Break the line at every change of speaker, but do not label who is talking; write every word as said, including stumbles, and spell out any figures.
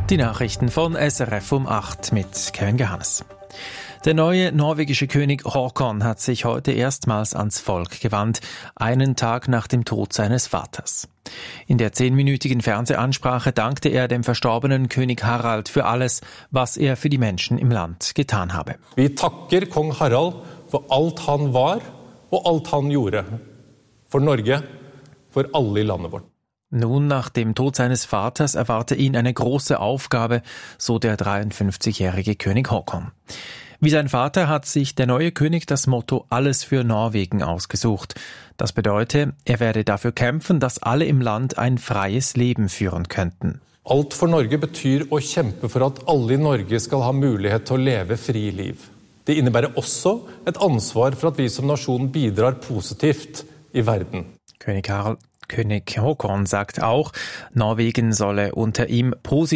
Die Nachrichten von S R F um acht mit Kevin Gehannes. Der neue norwegische König Håkon hat sich heute erstmals ans Volk gewandt, einen Tag nach dem Tod seines Vaters. In der zehnminütigen Fernsehansprache dankte er dem verstorbenen König Harald für alles, was er für die Menschen im Land getan habe.
Vi takker kong Harald for alt han var og alt han gjorde. For Norge, for alle i landet vårt.
Nun, nach dem Tod seines Vaters erwarte ihn eine große Aufgabe, so der dreiundfünfzigjährige König Håkon. Wie sein Vater hat sich der neue König das Motto Alles für Norwegen ausgesucht. Das bedeutet, er werde dafür kämpfen, dass alle im Land ein freies Leben führen könnten.
Alt for Norge betyr å kjempe for at alle i Norge skal ha mulighet til å leve fri liv. Det innebærer også et ansvar for at vi som nasjon bidrar positivt i verden.
König Harald König Håkon sagt auch, Norwegen solle unter ihm positiv